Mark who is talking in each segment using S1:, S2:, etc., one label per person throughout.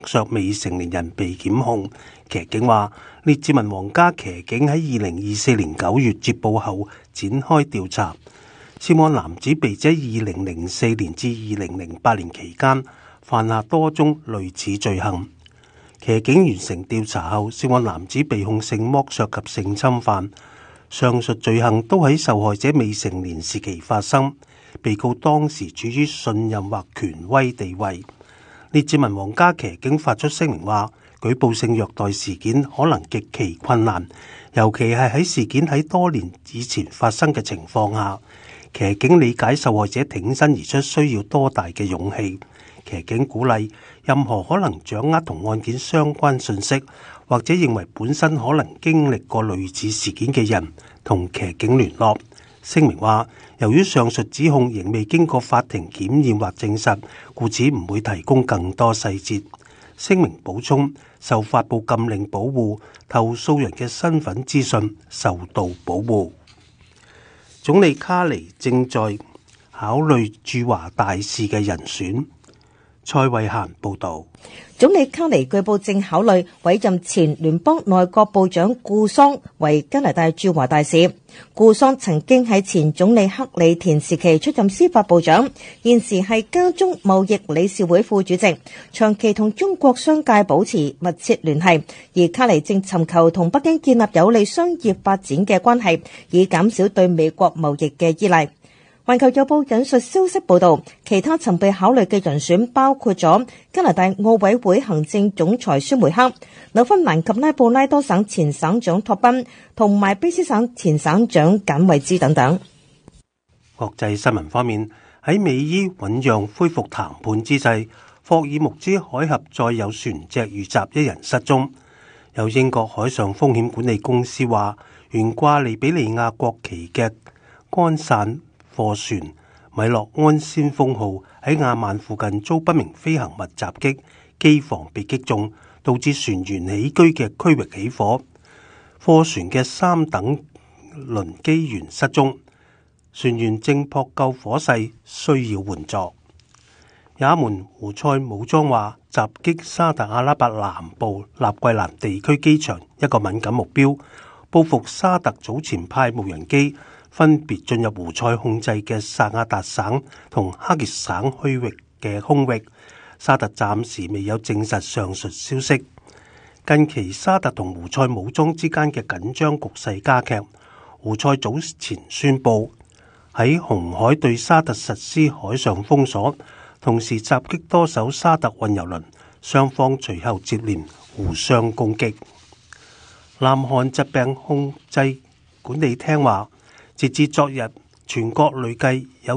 S1: 削未成年人被檢控。騎警話，列治文皇家騎警喺2024年9月接報後展開調查。涉案男子被指2004年至2008年期間犯下多宗類似罪行。騎警完成調查後，涉案男子被控性剝削及性侵犯，上述罪行都喺受害者未成年時期發生。被告當時處於信任或權威地位。列治文皇家騎警發出聲明話，舉報性虐待事件可能極其困難，尤其係喺事件喺多年以前發生嘅情況下。騎警理解受害者挺身而出需要多大嘅勇氣。騎警鼓勵任何可能掌握同案件相關信息，或者認為本身可能經歷過類似事件嘅人，同騎警聯絡。聲明話，由於上述指控仍未經過法庭檢驗或證實，故此唔會提供更多細節。聲明補充，受發布禁令保護，投訴人嘅身份資訊受到保護。總理卡尼正在考慮駐華大使嘅人選。蔡慧嫻報道，
S2: 總理卡尼據報正考慮委任前聯邦內閣部長顧桑為加拿大駐華大使。顧桑曾經喺前總理克里田時期出任司法部長，現時係加中貿易理事會副主席，長期同中國商界保持密切聯繫。而卡尼正尋求同北京建立有利商業發展嘅關係，以減少對美國貿易嘅依賴。環球郵報引述消息報道，其他曾被考慮嘅人選包括咗加拿大奧委會行政總裁舒梅克、紐芬蘭及拉布拉多省前省長托賓同埋卑斯省前省長簡惠茲等等。
S1: 國際新聞方面，喺美伊醞釀恢復談判之際，霍爾木茲海峽再有船隻遇襲，一人失蹤。有英國海上風險管理公司話，懸掛利比里亞國旗嘅乾散貨船米洛安先鋒號喺亞曼附近遭不明飛行物襲擊，機房被擊中，導致船員起居嘅區域起火。貨船嘅3等輪機員失蹤，船員正撲救火勢，需要援助。也門胡塞武裝話襲擊沙特阿拉伯南部納季蘭地區機場一個敏感目標，報復沙特早前派無人機分別進入胡塞控制嘅薩亞達省同哈傑省區域嘅空域。沙特暫時未有證實上述消息。近期沙特同胡塞武裝之間嘅緊張局勢加劇。胡塞早前宣布喺紅海對沙特實施海上封鎖，同時襲擊多艘沙特運油輪，雙方隨後接連互相攻擊。南韓疾病控制管理廳話，截至昨日，全國累計有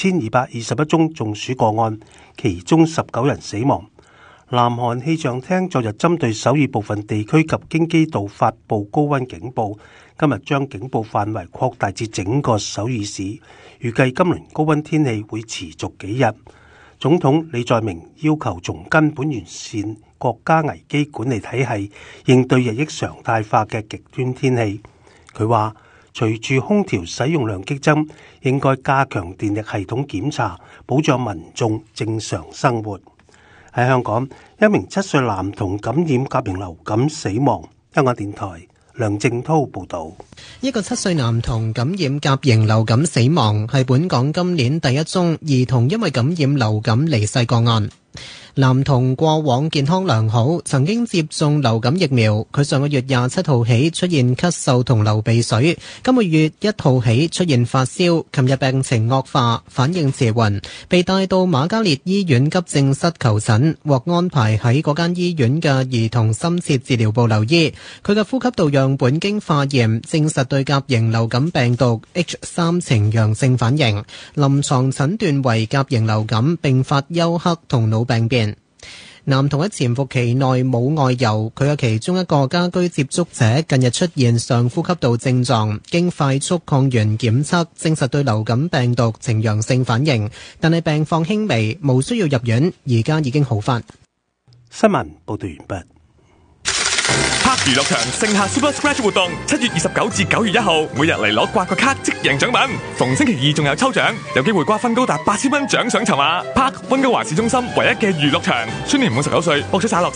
S1: 2221宗中暑個案，其中19人死亡。南韓氣象廳昨日針對首爾部分地區及京畿道發布高溫警報，今日將警報範圍擴大至整個首爾市，預計今輪高溫天氣會持續幾日。總統李在明要求從根本完善國家危機管理體系，應對日益常態化嘅極端天氣。佢話，隨住空調使用量激增，應該加強電力系統檢查，保障民眾正常生活。喺香港，一名7歲男童感染甲型流感死亡。香港電台梁正濤報道。
S3: 一個7歲男童感染甲型流感死亡，係本港今年第一宗兒童因為感染流感離世個案。男童過往健康良好，曾經接種流感疫苗。佢上個月27號起出現咳嗽同流鼻水，今個月1號起出現發燒，琴日病情惡化，反應遲緩，被帶到瑪嘉烈醫院急症室求診，獲安排喺嗰間醫院嘅兒童深切治療部留醫。佢嘅呼吸道樣本經化驗，證實對甲型流感病毒 H3 呈陽性反應，臨床診斷為甲型流感併發休克同腦病變。男童喺潛伏期內冇外遊，佢嘅其中一個家居接觸者近日出現上呼吸道症狀，經快速抗原檢測證實對流感病毒呈陽性反應，但係病況輕微，無需要入院，而家已經好返。
S1: 新聞報道完畢。
S4: 拍娛樂場盛夏 Super Scratch 活動，7月29至9月1號，每日嚟攞刮個卡即贏獎品。逢星期二仲有抽獎，有機會瓜分高達8000蚊獎賞籌碼。Park 溫哥華市中心唯一嘅娛樂場，雖然滿19歲，博取曬落